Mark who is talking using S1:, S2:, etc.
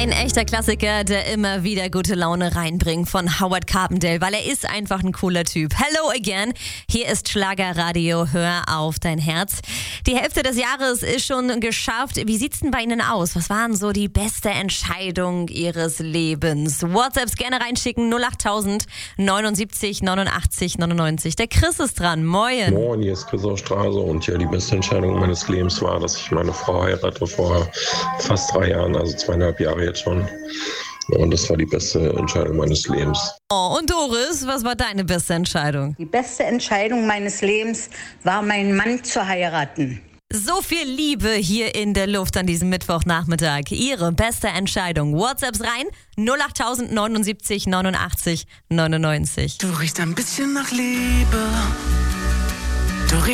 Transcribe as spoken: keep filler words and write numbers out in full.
S1: Ein echter Klassiker, der immer wieder gute Laune reinbringt von Howard Carpendale, weil er ist einfach ein cooler Typ. Hello again, hier ist Schlagerradio, hör auf dein Herz. Die Hälfte des Jahres ist schon geschafft. Wie sieht's denn bei Ihnen aus? Was waren so die beste Entscheidung Ihres Lebens? WhatsApps gerne reinschicken, null acht tausend neunundsiebzig neunundachtzig neunundneunzig. Der Chris ist dran, moin.
S2: Moin, hier ist Chris aus Straße und ja, die beste Entscheidung meines Lebens war, dass ich meine Frau heirate vor fast drei Jahren, also zweieinhalb Jahre jetzt schon. Und das war die beste Entscheidung meines Lebens.
S1: Oh, und Doris, was war deine beste Entscheidung?
S3: Die beste Entscheidung meines Lebens war, meinen Mann zu heiraten.
S1: So viel Liebe hier in der Luft an diesem Mittwochnachmittag. Ihre beste Entscheidung. WhatsApps rein, null acht tausend neunundsiebzig neunundachtzig neunundneunzig.
S4: Du riechst ein bisschen nach Liebe.